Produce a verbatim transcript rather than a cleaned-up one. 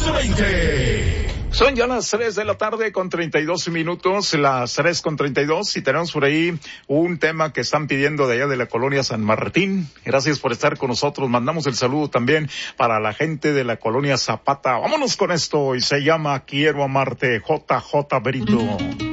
veinte. Son ya las tres de la tarde con treinta y dos minutos, las tres con treinta y dos, y tenemos por ahí un tema que están pidiendo de allá de la colonia San Martín. Gracias por estar con nosotros. Mandamos el saludo también para la gente de la colonia Zapata. Vámonos con esto y se llama Quiero Amarte, J J Brito.